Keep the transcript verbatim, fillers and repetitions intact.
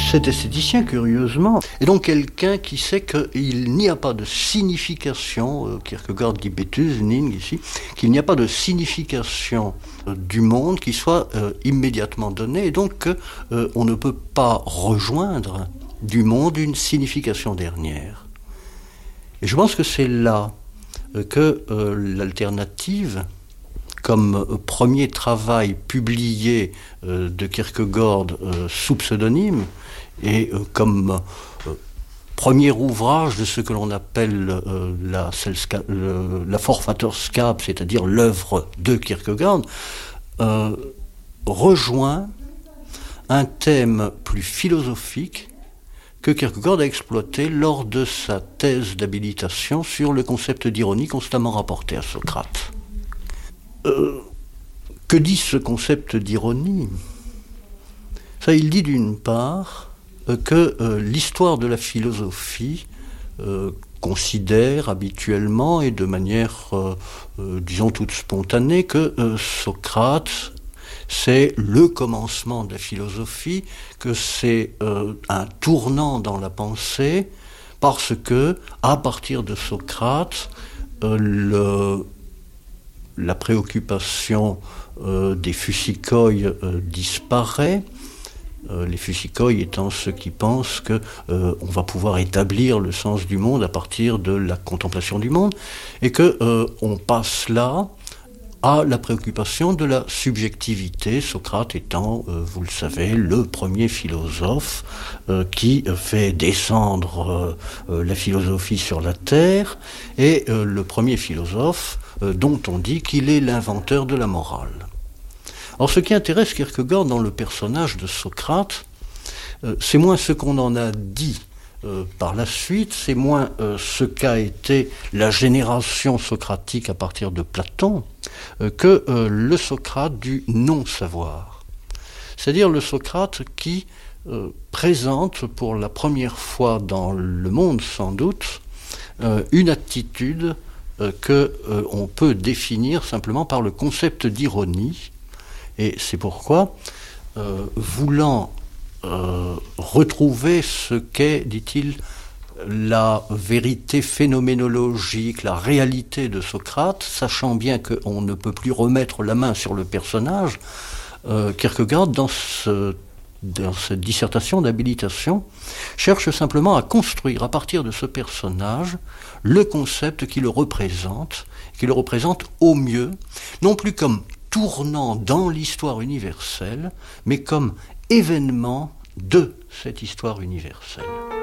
Cet esthéticien, curieusement, est donc quelqu'un qui sait qu'il n'y a pas de signification, euh, Kierkegaard dit Bethusening ici, qu'il n'y a pas de signification euh, du monde qui soit euh, immédiatement donnée, et donc qu'on euh, ne peut pas rejoindre du monde une signification dernière. Et je pense que c'est là euh, que euh, l'alternative, comme euh, premier travail publié euh, de Kierkegaard euh, sous pseudonyme, et euh, comme euh, premier ouvrage de ce que l'on appelle euh, la, le, la Forfatterskap, c'est-à-dire l'œuvre de Kierkegaard, euh, rejoint un thème plus philosophique que Kierkegaard a exploité lors de sa thèse d'habilitation sur le concept d'ironie constamment rapporté à Socrate. Euh, que dit ce concept d'ironie ? Ça, il dit d'une part euh, que euh, l'histoire de la philosophie euh, considère habituellement et de manière, euh, euh, disons, toute spontanée, que euh, Socrate, c'est le commencement de la philosophie, que c'est euh, un tournant dans la pensée, parce que, à partir de Socrate, euh, le la préoccupation euh, des physikoi euh, disparaît, euh, les physikoi étant ceux qui pensent qu'on euh, va pouvoir établir le sens du monde à partir de la contemplation du monde, et qu'on euh, passe là à la préoccupation de la subjectivité, Socrate étant, euh, vous le savez, le premier philosophe euh, qui fait descendre euh, euh, la philosophie sur la terre, et euh, le premier philosophe euh, dont on dit qu'il est l'inventeur de la morale. Alors ce qui intéresse Kierkegaard dans le personnage de Socrate, euh, c'est moins ce qu'on en a dit Euh, par la suite, c'est moins euh, ce qu'a été la génération socratique à partir de Platon euh, que euh, le Socrate du non-savoir. C'est-à-dire le Socrate qui euh, présente pour la première fois dans le monde sans doute euh, une attitude euh, que euh, on peut définir simplement par le concept d'ironie. Et c'est pourquoi, euh, voulant Euh, retrouver ce qu'est, dit-il, la vérité phénoménologique, la réalité de Socrate, sachant bien qu'on ne peut plus remettre la main sur le personnage, euh, Kierkegaard, dans, ce, dans cette dissertation d'habilitation, cherche simplement à construire à partir de ce personnage le concept qui le représente, qui le représente au mieux, non plus comme tournant dans l'histoire universelle, mais comme événement de cette histoire universelle.